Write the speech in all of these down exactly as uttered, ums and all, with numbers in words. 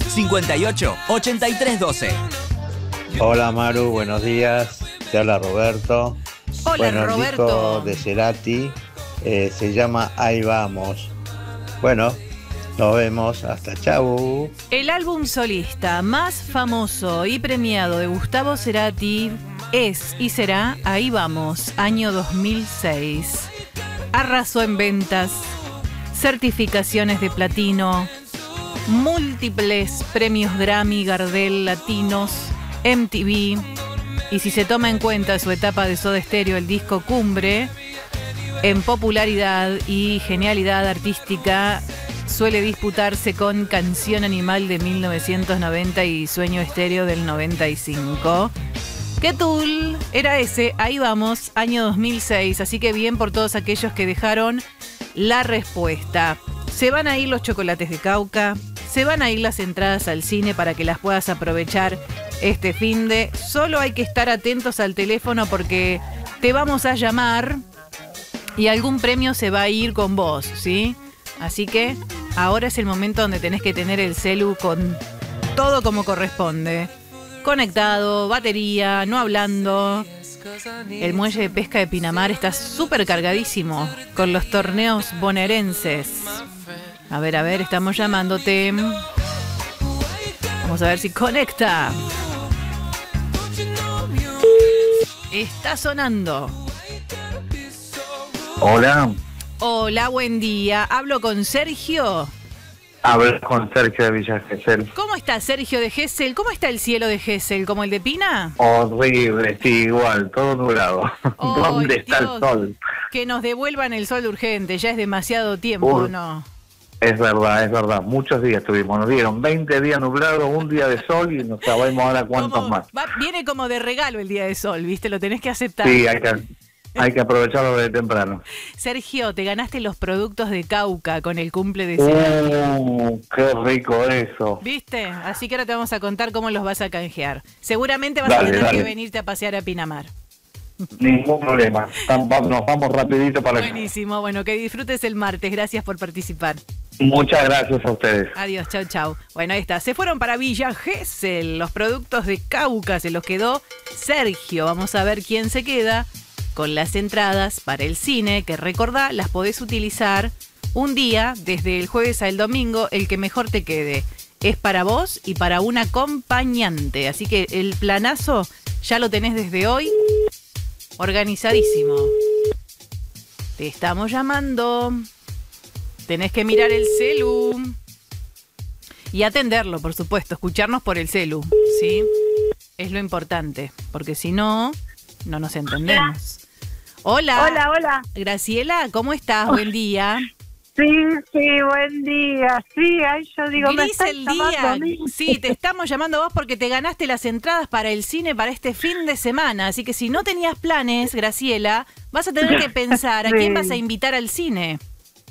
cincuenta y ocho, ochenta y tres doce. Hola Maru, buenos días. Te habla Roberto. Hola, bueno, Roberto. El disco de Cerati eh, se llama Ahí Vamos. Bueno, nos vemos. Hasta chau. El álbum solista más famoso y premiado de Gustavo Cerati es y será Ahí Vamos, año dos mil seis. Arrasó en ventas, certificaciones de platino, múltiples premios Grammy, Gardel, Latinos, M T V. Y si se toma en cuenta su etapa de Soda Stereo, el disco cumbre en popularidad y genialidad artística suele disputarse con Canción Animal de mil novecientos noventa y Sueño Estéreo del noventa y cinco. ¿Qué tool era ese? Ahí vamos, año dos mil seis. Así que bien por todos aquellos que dejaron la respuesta. Se van a ir los chocolates de Cauca, se van a ir las entradas al cine para que las puedas aprovechar este finde. Solo hay que estar atentos al teléfono porque te vamos a llamar y algún premio se va a ir con vos, ¿sí? Así que ahora es el momento donde tenés que tener el celu con todo como corresponde. Conectado, batería, no hablando. El muelle de pesca de Pinamar está súper cargadísimo con los torneos bonaerenses. A ver, a ver, estamos llamándote. Vamos a ver si conecta. Está sonando. Hola. Hola, buen día. Hablo con Sergio. Hablo con Sergio de Villa Gesell. ¿Cómo está Sergio de Gesell? ¿Cómo está el cielo de Gesell? ¿Como el de Pina? Horrible, sí, igual, todo nublado. Oh, ¿Dónde está Dios, el sol? Que nos devuelvan el sol urgente, ya es demasiado tiempo, Ur- ¿no? Es verdad, es verdad. Muchos días tuvimos. Nos dieron veinte días nublados, un día de sol y no sabemos ahora cuántos Como- más. va- viene como de regalo el día de sol, ¿viste? Lo tenés que aceptar. Sí, hay que, hay que aprovecharlo de temprano. Sergio, te ganaste los productos de Cauca con el cumple de Cerati. Uh, qué rico eso. ¿Viste? Así que ahora te vamos a contar cómo los vas a canjear. Seguramente vas Dale, a tener dale. que venirte a pasear a Pinamar. Ningún problema. Tam- va- Nos vamos rapidito para... Buenísimo, bueno, que disfrutes el martes. Gracias por participar. Muchas gracias a ustedes. Adiós, chau, chau. Bueno, ahí está. Se fueron para Villa Gesell. Los productos de Cauca se los quedó Sergio. Vamos a ver quién se queda con las entradas para el cine, que recordá, las podés utilizar un día, desde el jueves al domingo, el que mejor te quede. Es para vos y para un acompañante. Así que el planazo ya lo tenés desde hoy organizadísimo. Te estamos llamando. Tenés que mirar el celu y atenderlo, por supuesto, escucharnos por el celu, ¿sí? Es lo importante, porque si no, no nos entendemos. Hola. Hola, hola. Graciela, ¿cómo estás? Buen día. Sí, sí, buen día. Sí, ahí yo digo, me Gris están el llamando día. a mí. Sí, te estamos llamando a vos porque te ganaste las entradas para el cine para este fin de semana. Así que si no tenías planes, Graciela, vas a tener que pensar a Sí. quién vas a invitar al cine.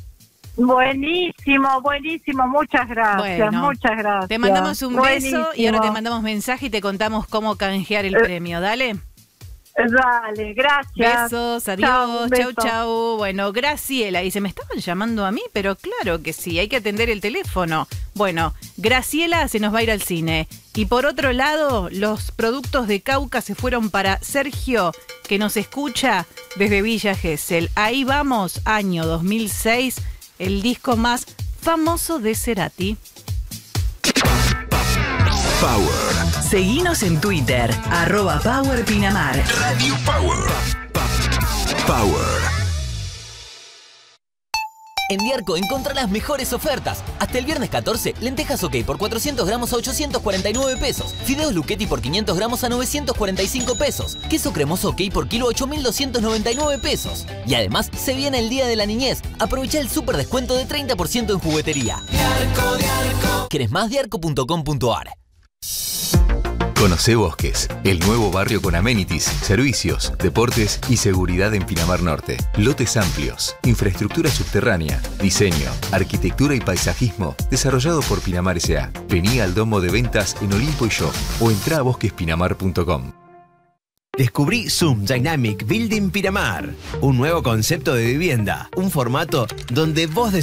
Buenísimo, buenísimo. Muchas gracias, Bueno, muchas gracias. Te mandamos un Buenísimo. beso y ahora te mandamos mensaje y te contamos cómo canjear el Eh, premio. Dale. Dale, gracias. Besos, Chau, adiós, un chau, beso. chau. Bueno, Graciela, y se me estaban llamando a mí, pero claro que sí, hay que atender el teléfono. Bueno, Graciela se nos va a ir al cine. Y por otro lado, los productos de Cauca se fueron para Sergio, que nos escucha desde Villa Gesell. Ahí vamos, año dos mil seis, el disco más famoso de Cerati. Power. Seguinos en Twitter, arroba Power Pinamar. Radio Power. Power. En Diarco encontrá las mejores ofertas. Hasta el viernes catorce, lentejas OK por cuatrocientos gramos a ochocientos cuarenta y nueve pesos. Fideos Lucchetti por quinientos gramos a novecientos cuarenta y cinco pesos. Queso cremoso OK por kilo ocho mil doscientos noventa y nueve pesos. Y además, se viene el Día de la Niñez. Aprovecha el súper descuento de treinta por ciento en juguetería. Diarco, Diarco. ¿Querés más? diarco punto com punto ar. Conocé Bosques, el nuevo barrio con amenities, servicios, deportes y seguridad en Pinamar Norte. Lotes amplios, infraestructura subterránea, diseño, arquitectura y paisajismo, desarrollado por Pinamar S A. Vení al domo de ventas en Olimpo y Shop o entrá a bosques pinamar punto com. Descubrí Zoom Dynamic Building Pinamar, un nuevo concepto de vivienda, un formato donde vos